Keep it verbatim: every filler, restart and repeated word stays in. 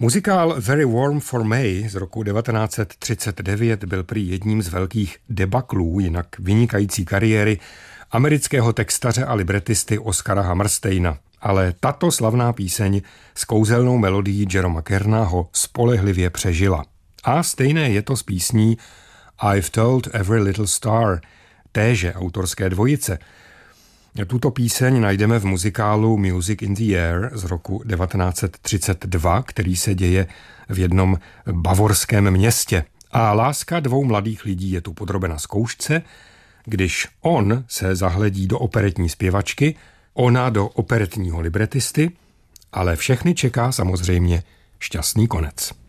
Muzikál Very Warm for May z roku devatenáct set třicet devět byl prý jedním z velkých debaklů jinak vynikající kariéry amerického textaře a libretisty Oscara Hammersteina. Ale tato slavná píseň s kouzelnou melodií Jeroma Kerna ho spolehlivě přežila. A stejné je to s písní I've Told Every Little Star, téže autorské dvojice. Tuto píseň najdeme v muzikálu Music in the Air z roku devatenáct set třicet dva, který se děje v jednom bavorském městě. A láska dvou mladých lidí je tu podrobena zkoušce, když on se zahledí do operetní zpěvačky, ona do operetního libretisty, ale všechny čeká samozřejmě šťastný konec.